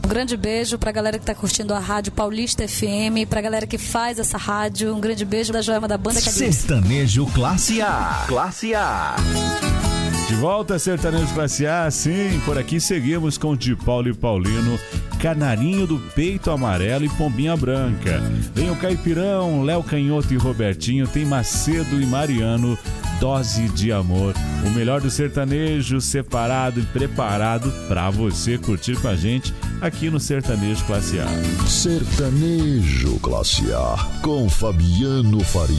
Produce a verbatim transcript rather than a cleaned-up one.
Um grande beijo pra galera que tá curtindo a rádio Paulista F M, pra galera que faz essa rádio. Um grande beijo da Joelma da Banda Cabeça. Sertanejo Classe A. Classe A. De volta, Sertanejo Classe A, sim, por aqui seguimos com Di Paulo e Paulino, Canarinho do Peito Amarelo e Pombinha Branca. Vem o Caipirão, Léo Canhoto e Robertinho, tem Macedo e Mariano, Dose de Amor. O melhor do sertanejo separado e preparado pra você curtir com a gente aqui no Sertanejo Classe A. Sertanejo Classe A, com Fabiano Faria.